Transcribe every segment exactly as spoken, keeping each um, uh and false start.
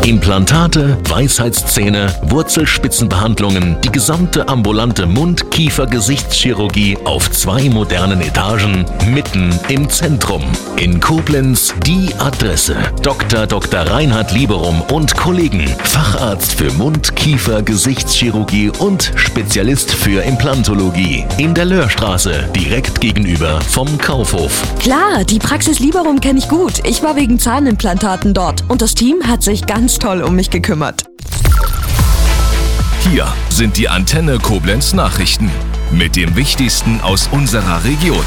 Implantate, Weisheitszähne, Wurzelspitzenbehandlungen, die gesamte ambulante Mund-Kiefer-Gesichtschirurgie auf zwei modernen Etagen, mitten im Zentrum. In Koblenz die Adresse: Doktor Doktor Reinhard Lieberum und Kollegen, Facharzt für Mund-Kiefer-Gesichtschirurgie und Spezialist für Implantologie. In der Löhrstraße, direkt gegenüber vom Kaufhof. Klar, die Praxis Lieberum kenne ich gut. Ich war wegen Zahnimplantaten dort und das Team hat sich ganz toll um mich gekümmert. Hier sind die Antenne Koblenz Nachrichten mit dem Wichtigsten aus unserer Region.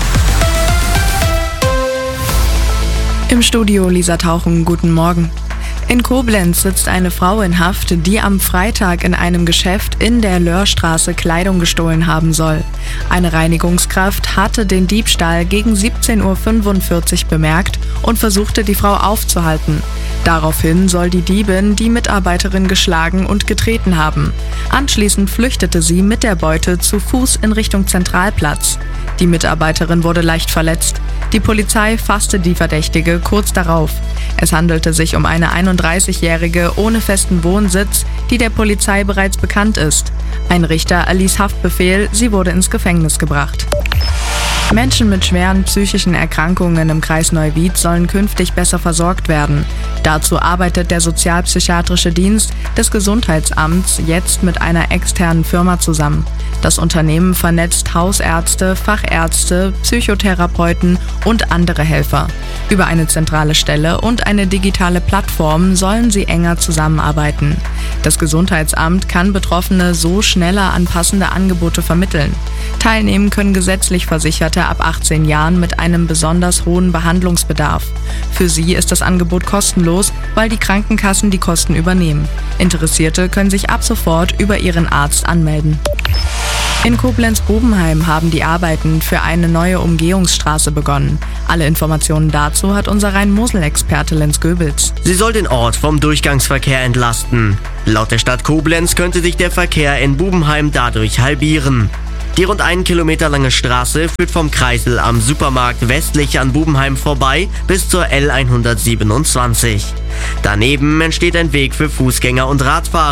Im Studio Lisa Tauchen, guten Morgen. In Koblenz sitzt eine Frau in Haft, die am Freitag in einem Geschäft in der Löhrstraße Kleidung gestohlen haben soll. Eine Reinigungskraft hatte den Diebstahl gegen siebzehn Uhr fünfundvierzig bemerkt und versuchte, die Frau aufzuhalten. Daraufhin soll die Diebin die Mitarbeiterin geschlagen und getreten haben. Anschließend flüchtete sie mit der Beute zu Fuß in Richtung Zentralplatz. Die Mitarbeiterin wurde leicht verletzt. Die Polizei fasste die Verdächtige kurz darauf. Es handelte sich um eine einunddreißigjährige ohne festen Wohnsitz, die der Polizei bereits bekannt ist. Ein Richter erließ Haftbefehl, sie wurde ins Gefängnis gebracht. Menschen mit schweren psychischen Erkrankungen im Kreis Neuwied sollen künftig besser versorgt werden. Dazu arbeitet der sozialpsychiatrische Dienst des Gesundheitsamts jetzt mit einer externen Firma zusammen. Das Unternehmen vernetzt Hausärzte, Fachärzte, Psychotherapeuten und andere Helfer. Über eine zentrale Stelle und eine digitale Plattform sollen sie enger zusammenarbeiten. Das Gesundheitsamt kann Betroffene so schneller an passende Angebote vermitteln. Teilnehmen können gesetzlich Versicherte ab achtzehn Jahren mit einem besonders hohen Behandlungsbedarf. Für sie ist das Angebot kostenlos, weil die Krankenkassen die Kosten übernehmen. Interessierte können sich ab sofort über ihren Arzt anmelden. In Koblenz-Bubenheim haben die Arbeiten für eine neue Umgehungsstraße begonnen. Alle Informationen dazu hat unser Rhein-Mosel-Experte Lenz Goebels. Sie soll den Ort vom Durchgangsverkehr entlasten. Laut der Stadt Koblenz könnte sich der Verkehr in Bubenheim dadurch halbieren. Die rund einen Kilometer lange Straße führt vom Kreisel am Supermarkt westlich an Bubenheim vorbei bis zur L hundertsiebenundzwanzig. Daneben entsteht ein Weg für Fußgänger und Radfahrer.